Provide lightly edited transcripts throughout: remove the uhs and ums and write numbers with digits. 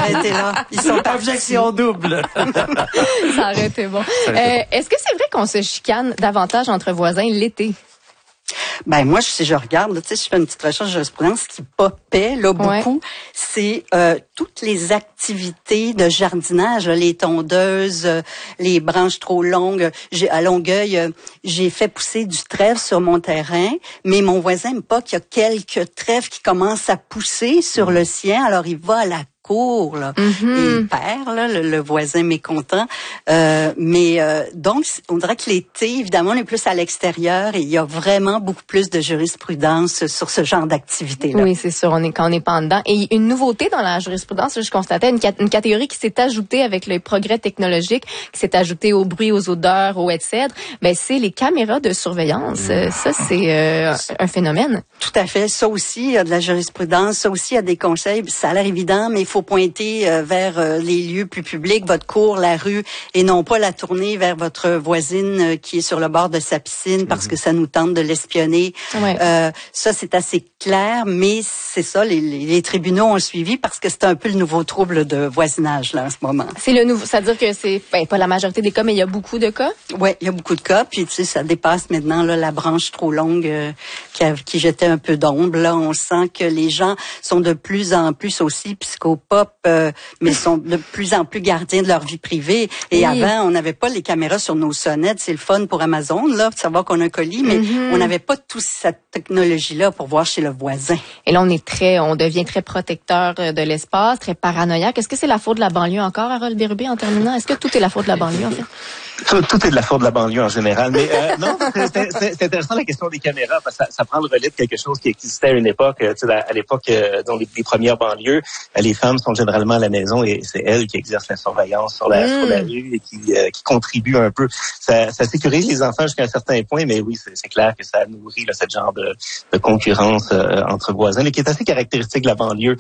arrêté là. Ils sont objection double. Ça aurait été bon. Est-ce que c'est vrai qu'on se chicane davantage entre voisins l'été? Ben moi, si je regarde, là, tu sais, je fais une petite recherche de jurisprudence, ce qui popait là beaucoup, c'est toutes les activités de jardinage, là, les tondeuses, les branches trop longues. À Longueuil, j'ai fait pousser du trèfle sur mon terrain, mais mon voisin n'aime pas qu'il y a quelques trèfles qui commencent à pousser sur le sien, alors il va à la cour, là, et il perd, là, le voisin mécontent. Donc, on dirait que l'été, évidemment, on est plus à l'extérieur et il y a vraiment beaucoup plus de jurisprudence sur ce genre d'activité-là. Oui, c'est sûr, quand on n'est pas en dedans. Et une nouveauté dans la jurisprudence, je constatais une catégorie qui s'est ajoutée avec les progrès technologiques, qui s'est ajoutée au bruit, aux odeurs, aux etc. Ben, c'est les caméras de surveillance. Ça, c'est un phénomène. Tout à fait. Ça aussi, il y a de la jurisprudence. Ça aussi, il y a des conseils. Ça a l'air évident, mais il faut pointer vers les lieux plus publics, votre cour, la rue, et non pas la tourner vers votre voisine qui est sur le bord de sa piscine parce que ça nous tente de l'espionner. Ouais. Ça, c'est assez clair, mais c'est ça, les tribunaux ont suivi parce que c'est un peu le nouveau trouble de voisinage là en ce moment. C'est le nouveau, c'est-à-dire que c'est pas la majorité des cas, mais il y a beaucoup de cas? Oui, il y a beaucoup de cas, puis tu sais, ça dépasse maintenant là, la branche trop longue qui jetait un peu d'ombre. Là, on sent que les gens sont de plus en plus aussi psychopop, mais sont de plus en plus gardiens de leur vie privée. Et avant, on n'avait pas les caméras sur nos sonnettes. C'est le fun pour Amazon, là, de savoir qu'on a un colis, mais on n'avait pas toute cette technologie-là pour voir chez le voisin. Et là, on devient très protecteur de l'espace, très paranoïaque. Est-ce que c'est la faute de la banlieue encore, Harold Bérubé, en terminant? Est-ce que tout est la faute de la banlieue, en fait? Tout est de la faute de la banlieue en général. Mais non, c'est intéressant la question des caméras parce que ça prend le relais de quelque chose qui existait à une époque. Tu sais, à l'époque, dans les premières banlieues, les femmes sont généralement à la maison et c'est elles qui exercent la surveillance sur la rue et qui contribuent un peu. Ça sécurise les enfants jusqu'à un certain point, mais oui, c'est clair que ça nourrit là, ce genre de concurrence entre voisins, mais qui est assez caractéristique de la banlieue.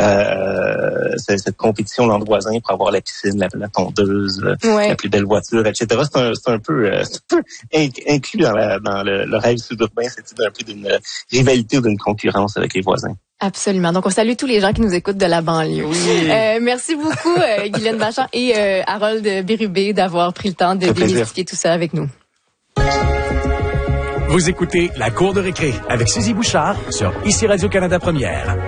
Cette compétition entre voisins pour avoir la piscine, la tondeuse, la plus belle voiture, etc. C'est un peu inclus dans le rêve sud-urbain, c'est un peu d'une rivalité ou d'une concurrence avec les voisins. Absolument. Donc, on salue tous les gens qui nous écoutent de la banlieue. Oui. Merci beaucoup, Guylaine Bachand et Harold Bérubé d'avoir pris le temps de démystifier tout ça avec nous. Vous écoutez La Cour de récré avec Suzy Bouchard sur ICI Radio-Canada Première.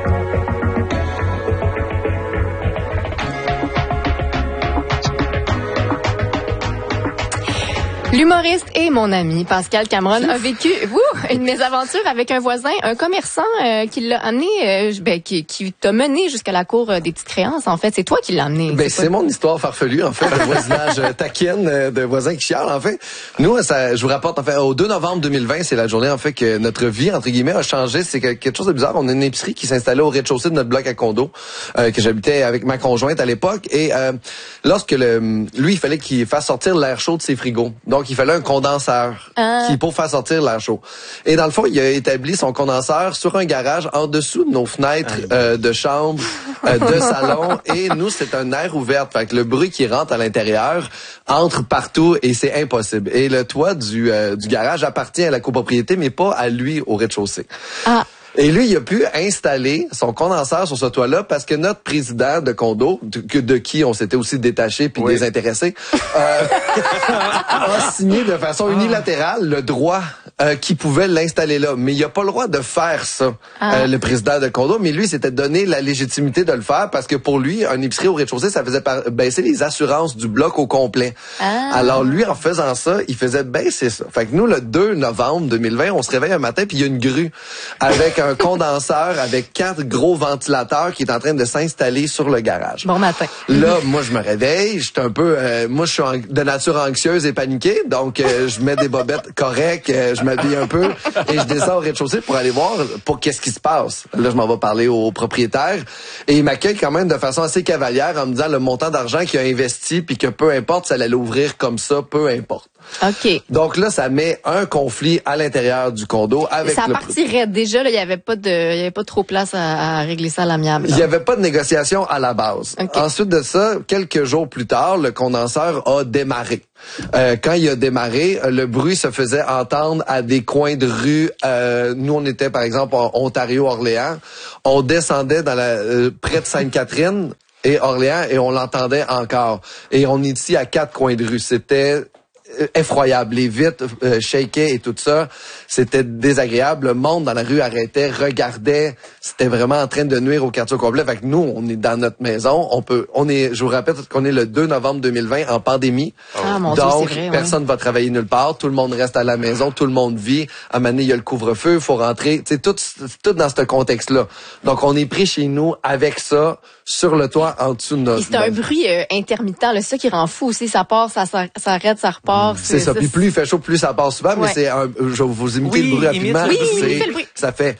L'humoriste et mon ami Pascal Cameron a vécu une mésaventure avec un voisin, un commerçant qui l'a amené, qui t'a mené jusqu'à la cour des petites créances. En fait, c'est toi qui l'as amené. C'est mon histoire farfelue, en fait, de voisinage taquine, de voisins qui chialent, en fait. Nous, je vous rapporte, en fait, au 2 novembre 2020, c'est la journée, en fait, que notre vie, entre guillemets, a changé. C'est quelque chose de bizarre. On a une épicerie qui s'installait au rez-de-chaussée de notre bloc à condo, que j'habitais avec ma conjointe à l'époque. Et lorsque lui, il fallait qu'il fasse sortir l'air chaud de ses frigos. Donc, il fallait un condenseur pour faire sortir l'air chaud. Et dans le fond, il a établi son condenseur sur un garage en dessous de nos fenêtres de chambre, de salon. Et nous, c'est un air ouvert. Fait que le bruit qui rentre à l'intérieur entre partout et c'est impossible. Et le toit du garage appartient à la copropriété, mais pas à lui au rez-de-chaussée. Et lui, il a pu installer son condenseur sur ce toit-là parce que notre président de condo, de qui on s'était aussi détaché puis désintéressé, a signé de façon unilatérale le droit qu'il pouvait l'installer là. Mais il a pas le droit de faire ça, le président de condo. Mais lui, s'était donné la légitimité de le faire parce que pour lui, un épicerie au rez-de-chaussée, ça faisait baisser les assurances du bloc au complet. Alors lui, en faisant ça, il faisait baisser ça. Fait que nous, le 2 novembre 2020, on se réveille un matin puis il y a une grue avec un condenseur avec 4 gros ventilateurs qui est en train de s'installer sur le garage. Bon matin. Là, moi, je me réveille, j'étais un peu... moi, je suis de nature anxieuse et paniquée, donc je mets des bobettes correctes, je m'habille un peu et je descends au rez-de-chaussée pour aller voir pour qu'est-ce qui se passe. Là, je m'en vais parler au propriétaire et il m'accueille quand même de façon assez cavalière en me disant le montant d'argent qu'il a investi puis que peu importe, ça allait l'ouvrir comme ça, peu importe. OK. Donc là, ça met un conflit à l'intérieur du condo avec ça partirait déjà, là, il y avait pas trop place à régler ça à l'amiable. Il y avait pas de négociation à la base. Okay. Ensuite de ça, quelques jours plus tard, le condenseur a démarré. Quand il a démarré, le bruit se faisait entendre à des coins de rue. Nous, on était, par exemple, en Ontario-Orléans. On descendait près de Sainte-Catherine. et Orléans et on l'entendait encore. Et on est ici à 4 coins de rue. C'était effroyable. Les vitres shakaient et tout ça. C'était désagréable. Le monde dans la rue arrêtait, regardait. C'était vraiment en train de nuire au quartier au complet. Fait que nous, on est dans notre maison. Je vous rappelle qu'on est le 2 novembre 2020 en pandémie. Mon Dieu, donc, c'est vrai, personne va travailler nulle part. Tout le monde reste à la maison. Tout le monde vit. À un moment donné, il y a le couvre-feu. Il faut rentrer. Tu sais, tout dans ce contexte-là. Donc, on est pris chez nous avec ça sur le toit en dessous de notre... Et c'est un bruit intermittent. C'est ça qui rend fou aussi. Ça part, ça arrête, ça repart. C'est ça. Puis plus il fait chaud, plus ça passe souvent. Mais c'est je vais vous imiter le bruit rapidement. Oui, fais le bruit. Ça fait...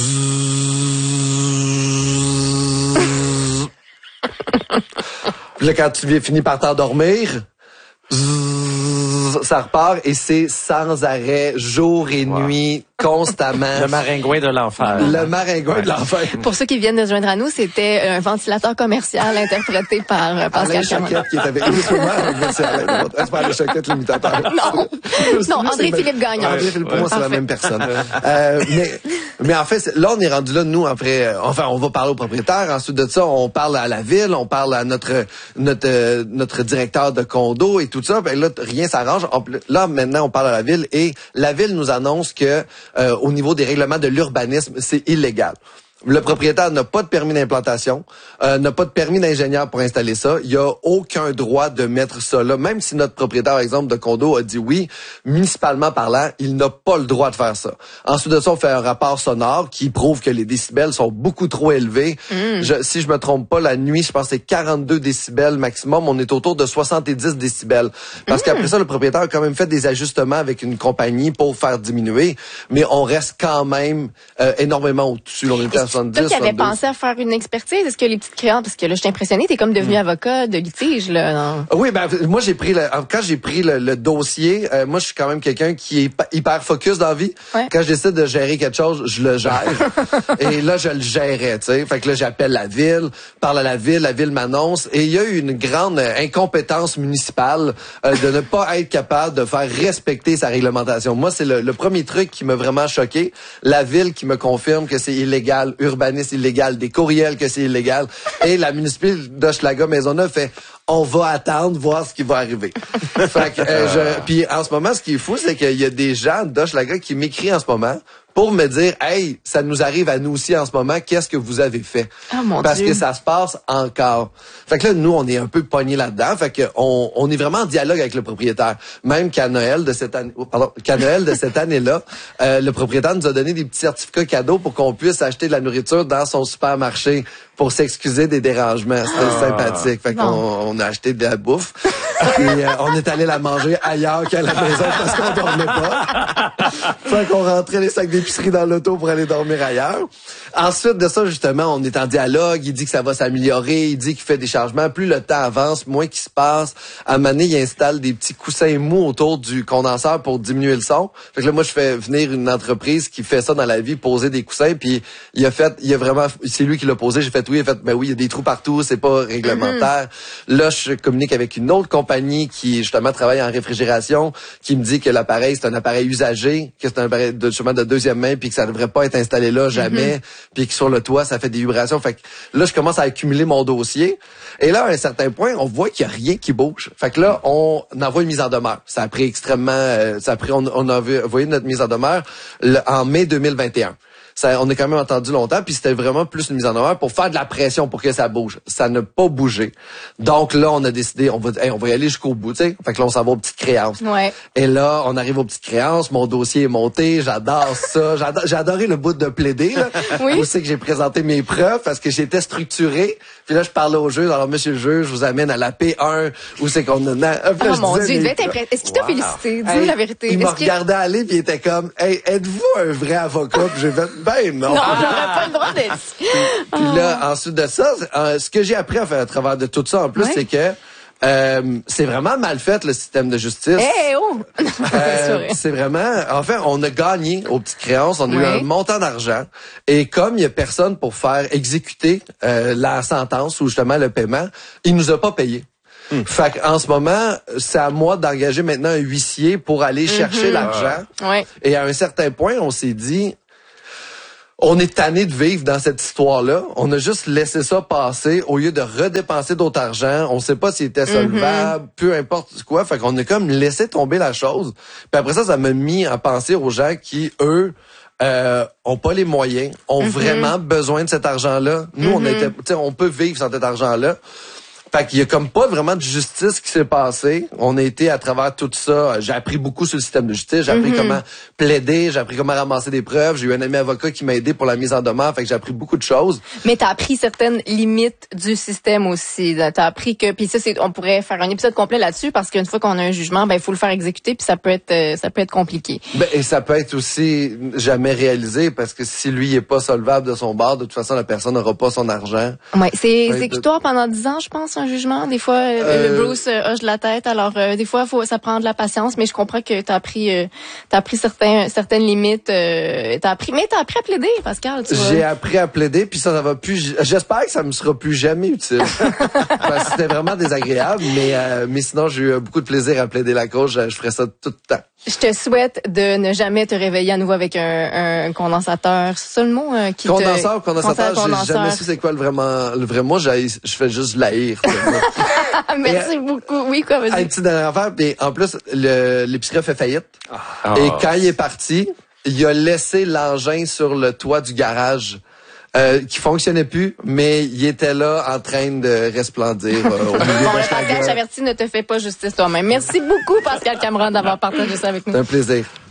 Puis là, quand tu finis par t'endormir, ça repart et c'est sans arrêt, jour et nuit, constamment. Le maringouin de l'enfer. Le maringouin de l'enfer. Pour ceux qui viennent de se joindre à nous, c'était un ventilateur commercial interprété par Pascal Cameron. Alain Choquette qui est avec nous. C'est pas Alain Choquette, l'imitateur. Non, André-Philippe Gagnon. André-Philippe, pour moi, c'est la même personne. Mais en fait, là, on est rendu là, nous, après, on va parler au propriétaire. Ensuite de ça, on parle à la ville, on parle à notre directeur de condo et tout ça. Ben là, rien s'arrange. Là, maintenant, on parle à la ville et la ville nous annonce que au niveau des règlements de l'urbanisme, c'est illégal. Le propriétaire n'a pas de permis d'implantation, n'a pas de permis d'ingénieur pour installer ça. Il n'y a aucun droit de mettre ça là. Même si notre propriétaire, par exemple, de condo a dit oui, municipalement parlant, il n'a pas le droit de faire ça. Ensuite de ça, on fait un rapport sonore qui prouve que les décibels sont beaucoup trop élevés. Si je me trompe pas, la nuit, je pense que c'est 42 décibels maximum. On est autour de 70 décibels. Parce qu'après ça, le propriétaire a quand même fait des ajustements avec une compagnie pour faire diminuer. Mais on reste quand même énormément au-dessus. On était à 70, toi qui avais 72. pensé à faire une expertise, est-ce que les petites créances, parce que là, je suis impressionnée, t'es comme devenu avocat de litige, là. Non? Oui, ben, moi, quand j'ai pris le dossier, moi, je suis quand même quelqu'un qui est hyper focus dans la vie. Ouais. Quand je décide de gérer quelque chose, je le gère. Et là, je le gérais, tu sais. Fait que là, j'appelle la ville, parle à la ville m'annonce. Et il y a eu une grande incompétence municipale de ne pas être capable de faire respecter sa réglementation. Moi, c'est le premier truc qui m'a vraiment choqué. La ville qui me confirme que c'est illégal, urbanisme illégal, des courriels que c'est illégal. Et la municipalité d'Hochelaga Maisonneuve fait on va attendre, voir ce qui va arriver. Fait que, puis en ce moment, ce qui est fou, c'est qu'il y a des gens d'Hochelaga qui m'écrivent en ce moment pour me dire, hey, ça nous arrive à nous aussi en ce moment, qu'est-ce que vous avez fait? Oh, mon Parce Dieu. que ça se passe encore. Fait que là, nous, on est un peu pognés là-dedans. Fait que on est vraiment en dialogue avec le propriétaire. Même qu'à Noël de cette année, là le propriétaire nous a donné des petits certificats cadeaux pour qu'on puisse acheter de la nourriture dans son supermarché pour s'excuser des dérangements. C'était sympathique. Fait qu'on a acheté de la bouffe. Et on est allé la manger ailleurs qu'à la maison parce qu'on dormait pas. Fait qu'on rentrait les sacs d'épicerie dans l'auto pour aller dormir ailleurs. Ensuite de ça, justement, on est en dialogue. Il dit que ça va s'améliorer. Il dit qu'il fait des changements. Plus le temps avance, moins qu'il se passe. À un moment donné, il installe des petits coussins mous autour du condenseur pour diminuer le son. Fait que là, moi, je fais venir une entreprise qui fait ça dans la vie, poser des coussins. Puis c'est lui qui l'a posé. J'ai fait oui. Il a fait, ben oui, il y a des trous partout. C'est pas réglementaire. Là, je communique avec une autre compagnie qui, justement, travaille en réfrigération, qui me dit que l'appareil, c'est un appareil usagé, que c'est un appareil de deuxième main, puis que ça devrait pas être installé là jamais, puis que sur le toit, ça fait des vibrations. Fait que là, je commence à accumuler mon dossier. Et là, à un certain point, on voit qu'il y a rien qui bouge. Fait que là, on envoie une mise en demeure. Ça a pris extrêmement... on a envoyé notre mise en demeure en mai 2021. On a quand même entendu longtemps, puis c'était vraiment plus une mise en demeure pour faire de la pression pour que ça bouge. Ça n'a pas bougé. Donc là, on a décidé, on va y aller jusqu'au bout, tu sais. Fait que là, on s'en va aux petites créances. Ouais. Et là, on arrive aux petites créances, mon dossier est monté, j'adore ça. J'ai adoré le bout de plaider, là. Oui. Où c'est que j'ai présenté mes preuves parce que j'étais structuré. Puis là, je parlais au juge. Alors, monsieur le juge, je vous amène à la P1 où c'est qu'on a... Oh mon Dieu, il devait être impressionnant. Est-ce qu'il t'a félicité? Dis-nous la vérité. Il m'a regardé aller puis il était comme, hey, êtes-vous un vrai avocat? Puis j'ai fait, ben non. Non, j'aurais pas le droit d'être. Puis là, ensuite de ça, ce que j'ai appris à travers de tout ça, en plus, c'est que c'est vraiment mal fait, le système de justice. C'est vraiment... En fait, on a gagné aux petites créances. On a eu un montant d'argent. Et comme il y a personne pour faire exécuter la sentence ou justement le paiement, il nous a pas payé. Fait qu'en ce moment, c'est à moi d'engager maintenant un huissier pour aller chercher l'argent. Ouais. Et à un certain point, on s'est dit... On est tanné de vivre dans cette histoire-là. On a juste laissé ça passer au lieu de redépenser d'autres argent. On sait pas s'il était solvable, peu importe quoi. Fait qu'on a comme laissé tomber la chose. Puis après ça m'a mis à penser aux gens qui, eux, ont pas les moyens, ont vraiment besoin de cet argent-là. Nous, on peut vivre sans cet argent-là. Fait qu'il y a comme pas vraiment de justice qui s'est passée. On a été à travers tout ça. J'ai appris beaucoup sur le système de justice. J'ai appris comment plaider. J'ai appris comment ramasser des preuves. J'ai eu un ami avocat qui m'a aidé pour la mise en demeure. Fait que j'ai appris beaucoup de choses. Mais t'as appris certaines limites du système aussi. T'as appris que, puis ça, on pourrait faire un épisode complet là-dessus parce qu'une fois qu'on a un jugement, il faut le faire exécuter puis ça peut être compliqué. Et ça peut être aussi jamais réalisé parce que si lui est pas solvable de son bord, de toute façon la personne n'aura pas son argent. Ouais, c'est exécutoire pendant 10 ans, je pense. Un jugement, des fois le Bruce hoche la tête. Alors des fois ça prend de la patience, mais je comprends que t'as appris certaines limites. T'as appris à plaider, Pascal. J'ai appris à plaider, puis ça va plus. J'espère que ça me sera plus jamais utile. Parce que c'était vraiment désagréable, mais sinon j'ai eu beaucoup de plaisir à plaider la cause. Je ferais ça tout le temps. Je te souhaite de ne jamais te réveiller à nouveau avec un condensateur. C'est ça le mot qui condensateur, j'ai jamais su c'est quoi le vrai mot. Je fais juste de l'haïr. Merci beaucoup. Oui, quoi, vas-y. Une petite dernière affaire. Et en plus, l'épicerie a fait faillite. Et quand il est parti, il a laissé l'engin sur le toit du garage. Qui fonctionnait plus, mais il était là en train de resplendir au milieu de Pascal, j'avertis, ne te fais pas justice toi-même. Merci beaucoup, Pascal Cameron, d'avoir partagé ça avec nous. C'est un plaisir.